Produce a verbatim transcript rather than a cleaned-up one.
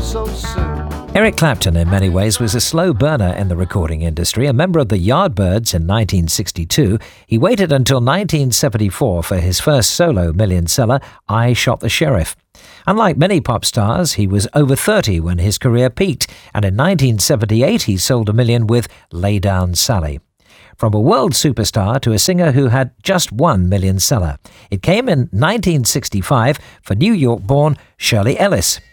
so soon. Eric Clapton, in many ways, was a slow burner in the recording industry. A member of the Yardbirds in nineteen sixty-two, he waited until nineteen seventy-four for his first solo million seller, I Shot the Sheriff. Unlike many pop stars, he was over thirty when his career peaked, and in nineteen seventy-eight he sold a million with Lay Down Sally. From a world superstar to a singer who had just one million seller. It came in nineteen sixty-five for New York-born Shirley Ellis.